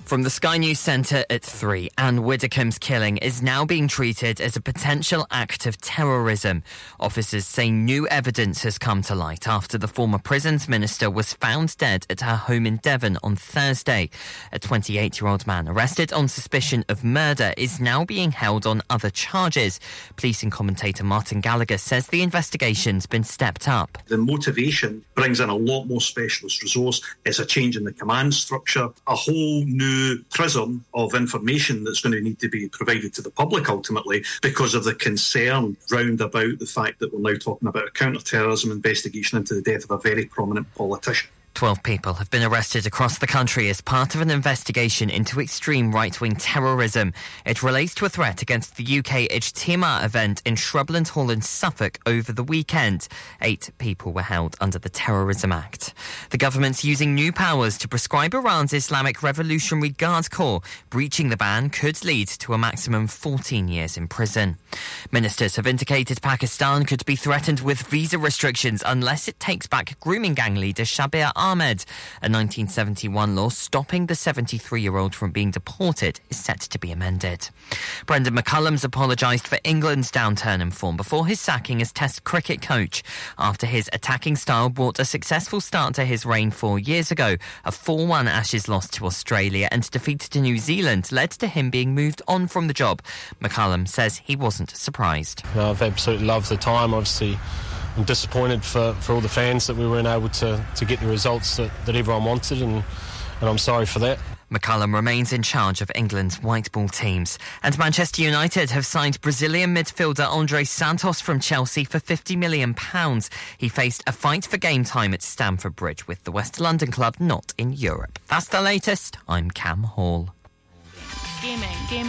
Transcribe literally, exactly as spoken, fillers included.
From the Sky News Centre at three, Anne Widdecombe's killing is now being treated as a potential act of terrorism. Officers say new evidence has come to light after the former prisons minister was found dead at her home in Devon on Thursday. A twenty-eight-year-old man arrested on suspicion of murder is now being held on other charges. Policing commentator Martin Gallagher says the investigation's been stepped up. The motivation brings in a lot more specialist resource. It's a change in the command structure, a whole new prism of information that's going to need to be provided to the public ultimately because of the concern round about the fact that we're now talking about a counter-terrorism investigation into the death of a very prominent politician. Twelve people have been arrested across the country as part of an investigation into extreme right-wing terrorism. It relates to a threat against the U K Ijtima event in Shrubland Hall in Suffolk over the weekend. Eight people were held under the Terrorism Act. The government's using new powers to prescribe Iran's Islamic Revolutionary Guard Corps. Breaching the ban could lead to a maximum fourteen years in prison. Ministers have indicated Pakistan could be threatened with visa restrictions unless it takes back grooming gang leader Shabir Ahmed. A nineteen seventy-one law stopping the seventy-three-year-old from being deported is set to be amended. Brendan McCullum's apologised for England's downturn in form before his sacking as Test cricket coach. After his attacking style brought a successful start to his reign four years ago, a four one Ashes loss to Australia and defeat to New Zealand led to him being moved on from the job. McCullum says he wasn't surprised. No, I've absolutely loved the time. Obviously, I'm disappointed for, for all the fans that we weren't able to, to get the results that, that everyone wanted, and, and I'm sorry for that. McCullum remains in charge of England's white ball teams. And Manchester United have signed Brazilian midfielder Andre Santos from Chelsea for fifty million pounds. He faced a fight for game time at Stamford Bridge with the West London club not in Europe. That's the latest. I'm Cam Hall. Gaming. Gaming.